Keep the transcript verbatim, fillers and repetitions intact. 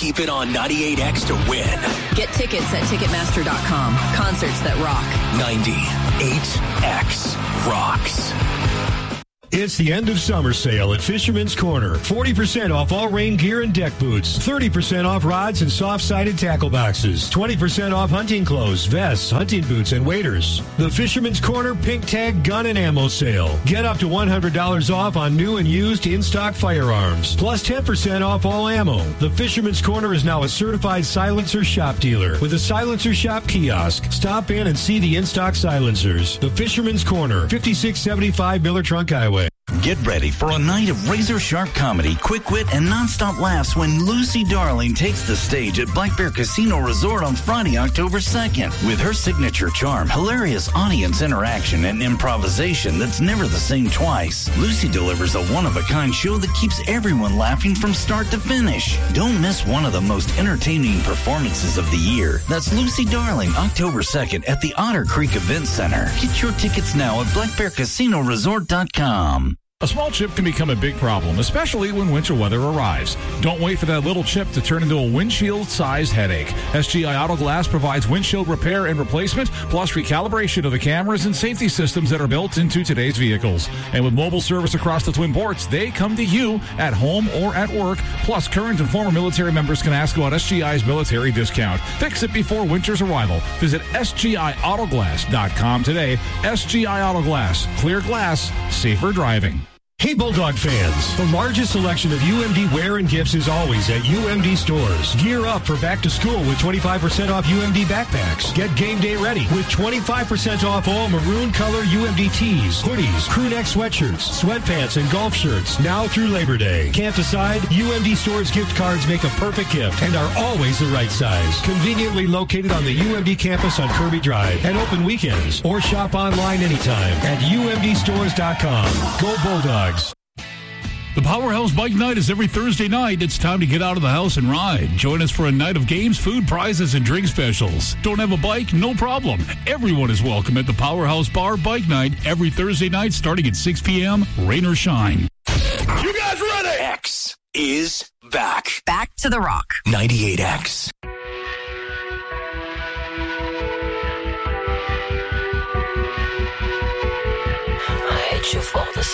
Keep it on ninety-eight X to win. Get tickets at Ticketmaster dot com. Concerts that rock. ninety-eight X rocks. It's the end of summer sale at Fisherman's Corner. forty percent off all rain gear and deck boots. thirty percent off rods and soft-sided tackle boxes. twenty percent off hunting clothes, vests, hunting boots, and waders. The Fisherman's Corner Pink Tag Gun and Ammo Sale. Get up to one hundred dollars off on new and used in-stock firearms. Plus ten percent off all ammo. The Fisherman's Corner is now a certified silencer shop dealer with a silencer shop kiosk. Stop in and see the in-stock silencers. The Fisherman's Corner, fifty-six seventy-five Miller Trunk Highway. Get ready for a night of razor-sharp comedy, quick wit, and nonstop laughs when Lucy Darling takes the stage at Black Bear Casino Resort on Friday, October second. With her signature charm, hilarious audience interaction, and improvisation that's never the same twice, Lucy delivers a one-of-a-kind show that keeps everyone laughing from start to finish. Don't miss one of the most entertaining performances of the year. That's Lucy Darling, October second at the Otter Creek Event Center. Get your tickets now at black bear casino resort dot com. A small chip can become a big problem, especially when winter weather arrives. Don't wait for that little chip to turn into a windshield-sized headache. S G I Auto Glass provides windshield repair and replacement, plus recalibration of the cameras and safety systems that are built into today's vehicles. And with mobile service across the Twin Ports, they come to you at home or at work. Plus, current and former military members can ask about S G I's military discount. Fix it before winter's arrival. Visit S G I auto glass dot com today. S G I Auto Glass. Clear glass. Safer driving. Hey Bulldog fans, the largest selection of U M D wear and gifts is always at U M D stores. Gear up for back to school with twenty-five percent off U M D backpacks. Get game day ready with twenty-five percent off all maroon color U M D tees, hoodies, crew neck sweatshirts, sweatpants, and golf shirts now through Labor Day. Can't decide? U M D stores gift cards make a perfect gift and are always the right size. Conveniently located on the U M D campus on Kirby Drive and open weekends or shop online anytime at U M D stores dot com. Go Bulldogs. The Powerhouse Bike Night is every Thursday night. It's time to get out of the house and ride. Join us for a night of games, food, prizes, and drink specials. Don't have a bike? No problem. Everyone is welcome at the Powerhouse Bar Bike Night every Thursday night starting at six p.m., rain or shine. You guys ready? X is back. Back to the rock. ninety-eight X.